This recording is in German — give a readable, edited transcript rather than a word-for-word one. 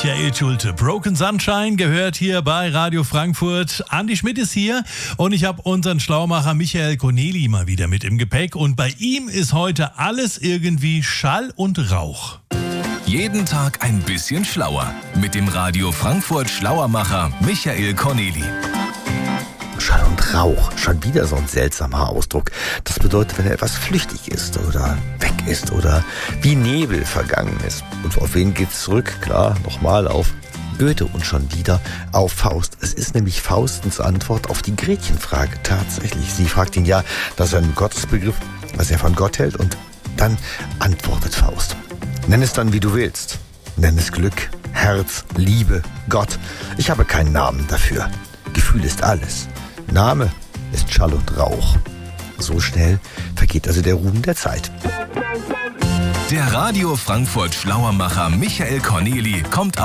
Michael Schulte. Broken Sunshine gehört hier bei Radio Frankfurt. Andi Schmidt ist hier und ich habe unseren Schlaumacher Michael Corneli mal wieder mit im Gepäck. Und bei ihm ist heute alles irgendwie Schall und Rauch. Jeden Tag ein bisschen schlauer. Mit dem Radio Frankfurt Schlauermacher Michael Corneli. Schall und Rauch, schon wieder so ein seltsamer Ausdruck. Das bedeutet, wenn etwas flüchtig ist oder weg ist oder wie Nebel vergangen ist. Und auf wen geht's zurück? Klar, nochmal auf Goethe und schon wieder auf Faust. Es ist nämlich Faustens Antwort auf die Gretchenfrage tatsächlich. Sie fragt ihn ja, das ist ein Gottesbegriff, was er von Gott hält, und dann antwortet Faust. Nenn es dann, wie du willst. Nenn es Glück, Herz, Liebe, Gott. Ich habe keinen Namen dafür. Gefühl ist alles. Name ist Schall und Rauch. So schnell vergeht also der Ruhm der Zeit. Der Radio Frankfurt Schlauermacher Michael Corneli kommt